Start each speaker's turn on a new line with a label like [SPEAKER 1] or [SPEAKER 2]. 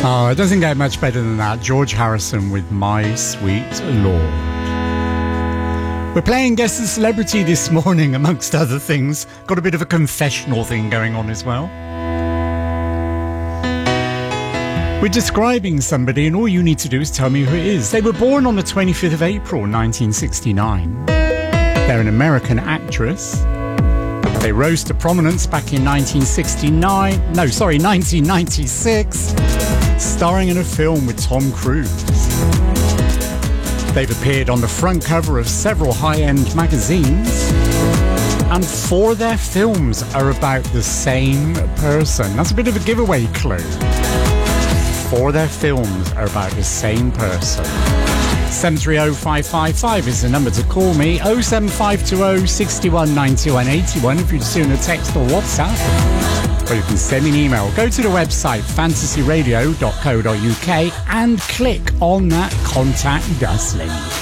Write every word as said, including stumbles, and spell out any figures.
[SPEAKER 1] Oh, it doesn't get much better than that. George Harrison with My Sweet Lord. We're playing Guess the Celebrity this morning, amongst other things. Got a bit of a confessional thing going on as well. We're describing somebody, and all you need to do is tell me who it is. They were born on the twenty-fifth of April, nineteen sixty-nine. They're an American actress. They rose to prominence back in nineteen sixty-nine. No, sorry, nineteen ninety-six. Starring in a film with Tom Cruise. They've appeared on the front cover of several high-end magazines, and four of their films are about the same person. That's a bit of a giveaway clue. Four of their films are about the same person. seven three zero five five five is the number to call me. oh seven five two zero six one nine one eight one if you'd sooner text or WhatsApp. Or you can send me an email. Go to the website fantasy radio dot co dot uk and click on that Contact Us link.